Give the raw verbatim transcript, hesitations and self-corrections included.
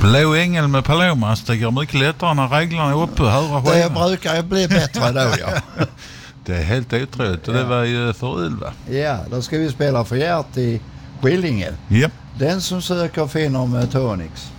Blå ängel med Palomas, det går mycket lättare när reglerna är uppe och höra Det själva. brukar ju bli bättre då, ja. Det är helt otroligt och det var ju för Ylva. Ja, då ska vi spela för Gert i Skillinge. Ja. Den som söker finner med Tonix.